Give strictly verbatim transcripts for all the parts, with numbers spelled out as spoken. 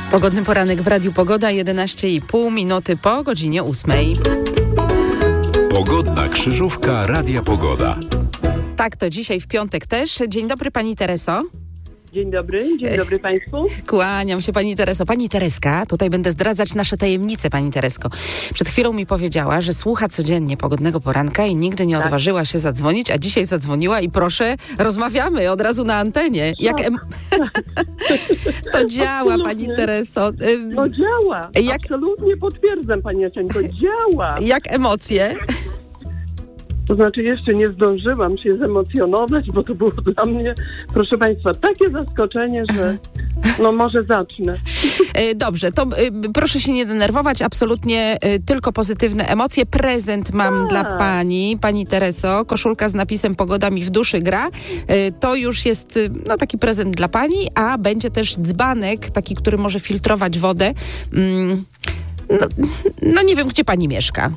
Pogodny poranek w Radiu Pogoda, jedenaście i pół minuty po godzinie ósmej. Pogodna krzyżówka Radia Pogoda. Tak, to dzisiaj w piątek też. Dzień dobry, pani Tereso. Dzień dobry, dzień dobry Państwu. Kłaniam się, pani Tereso. Pani Tereska, tutaj będę zdradzać nasze tajemnice, pani Teresko. Przed chwilą mi powiedziała, że słucha codziennie Pogodnego Poranka i nigdy nie odważyła się zadzwonić, a dzisiaj zadzwoniła i proszę, rozmawiamy od razu na antenie. Jak em... To działa, pani Tereso. No działa, Jak... absolutnie potwierdzam, pani Jaczenko, działa. Jak emocje? To znaczy jeszcze nie zdążyłam się zemocjonować, bo to było dla mnie, proszę Państwa, takie zaskoczenie, że no może zacznę. Dobrze, to proszę się nie denerwować, absolutnie tylko pozytywne emocje. Prezent mam A. dla pani, pani Tereso, koszulka z napisem Pogoda mi w duszy gra. To już jest no, taki prezent dla pani, a będzie też dzbanek, taki, który może filtrować wodę. No, no nie wiem, gdzie pani mieszka.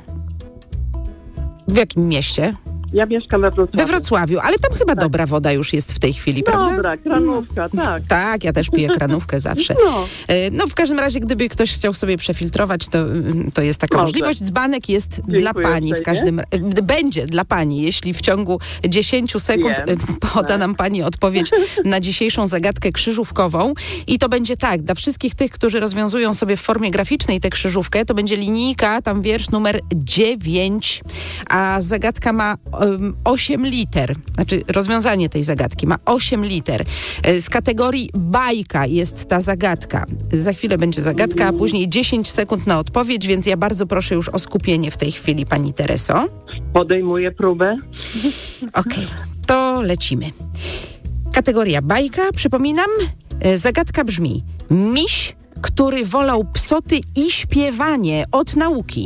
W jakim mieście? Ja mieszkam we Wrocławiu. We Wrocławiu, ale tam chyba tak. Dobra woda już jest w tej chwili, prawda? Dobra, kranówka, tak. Tak, ja też piję kranówkę zawsze. No. no w każdym razie, gdyby ktoś chciał sobie przefiltrować, to, to jest taka Może. możliwość. Dzbanek jest Dziękuję dla pani w uprzejmie. każdym będzie dla pani, jeśli w ciągu dziesięć sekund Wiem. poda tak. nam pani odpowiedź na dzisiejszą zagadkę krzyżówkową. I to będzie tak, dla wszystkich tych, którzy rozwiązują sobie w formie graficznej tę krzyżówkę, to będzie linijka, tam wiersz numer dziewięć, a zagadka ma um, osiem liter. Znaczy rozwiązanie tej zagadki ma osiem liter. Z kategorii bajka jest ta zagadka. Za chwilę będzie zagadka, a później dziesięć sekund na odpowiedź, więc ja bardzo proszę już o skupienie w tej chwili, pani Tereso. Podejmuję próbę. Okej, okay, to lecimy. Kategoria bajka, przypominam, zagadka brzmi: miś, który wolał psoty i śpiewanie od nauki.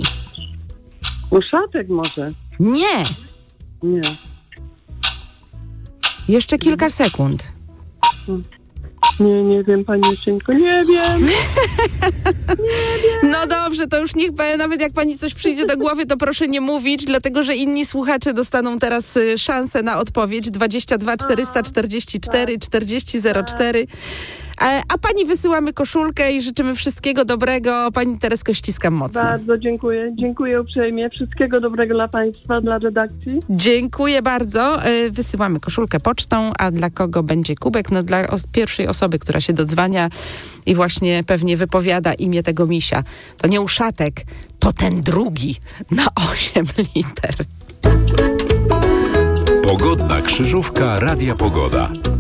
Uszatek może? Nie! Nie. Jeszcze kilka sekund. Nie, nie wiem, pani Jaczenko, nie wiem. No dobrze, to już niech nawet jak pani coś przyjdzie do głowy, to proszę nie mówić, dlatego że inni słuchacze dostaną teraz szansę na odpowiedź. dwadzieścia dwa czterysta czterdzieści cztery czterdzieści zero cztery. A, a pani wysyłamy koszulkę i życzymy wszystkiego dobrego. Pani Teresko, ściskam mocno. Bardzo dziękuję. Dziękuję uprzejmie. Wszystkiego dobrego dla Państwa, dla redakcji. Dziękuję bardzo. Wysyłamy koszulkę pocztą, a dla kogo będzie kubek? No dla os- pierwszej osoby, która się dodzwania i właśnie pewnie wypowiada imię tego misia. To nie uszatek, to ten drugi na osiem liter. Pogodna krzyżówka Radia Pogoda.